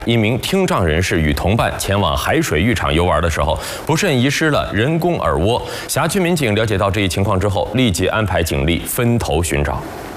一名听障人士与同伴前往海水浴场游玩的时候，不慎遗失了人工耳蜗。辖区民警了解到这一情况之后，立即安排警力分头寻找。